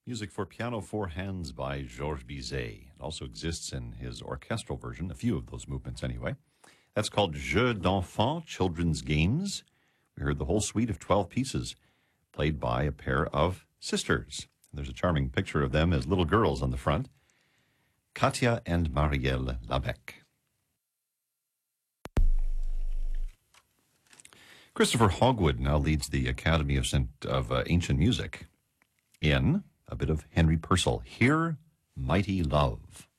Music for piano, four hands by Georges Bizet. It also exists in his orchestral version, a few of those movements anyway. That's called Jeux d'enfants, Children's Games. We heard the whole suite of 12 pieces played by a pair of sisters. There's a charming picture of them as little girls on the front. Katia and Marielle Labec. Christopher Hogwood now leads the Academy of Ancient Music in a bit of Henry Purcell. Hear Mighty Love.